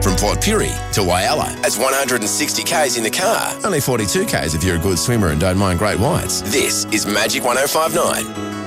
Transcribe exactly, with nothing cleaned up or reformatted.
From Port Pirie to Whyalla. That's one hundred sixty kays in the car. Only forty-two kays if you're a good swimmer and don't mind great whites. This is Magic one oh five nine.